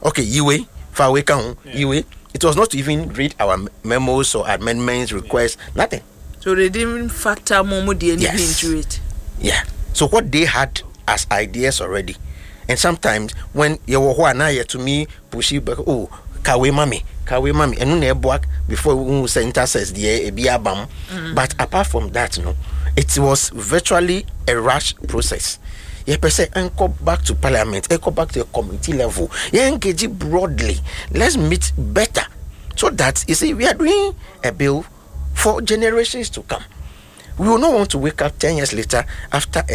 Okay, Iwe, far away count, Iwe. It was not to even read our memos or amendments, requests, nothing. So they didn't factor more Yes. into it. Yeah. So what they had as ideas already, and sometimes when you were now to me push it back, oh, kawe mami, and no work before we center says the bam. But apart from that, no, it was virtually a rush process. Yeah, per se, and go back to parliament, and go back to the committee level. Yeah, engage it broadly. Let's meet better, so that you see we are doing a bill for generations to come. We will not want to wake up 10 years later after